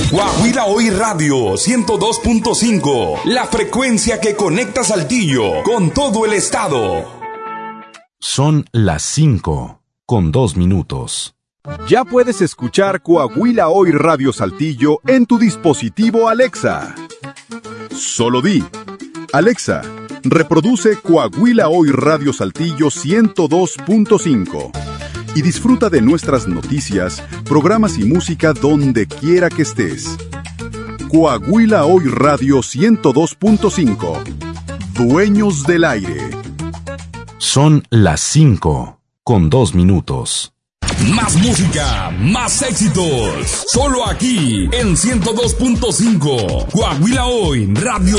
Coahuila Hoy Radio 102.5, la frecuencia que conecta Saltillo con todo el estado. Son las 5:02. Ya puedes escuchar Coahuila Hoy Radio Saltillo en tu dispositivo Alexa. Solo di: Alexa, reproduce Coahuila Hoy Radio Saltillo 102.5 y disfruta de nuestras noticias, programas y música donde quiera que estés. Coahuila Hoy Radio 102.5, dueños del aire. Son las 5:02. Más música, más éxitos. Solo aquí en 102.5. Coahuila Hoy Radio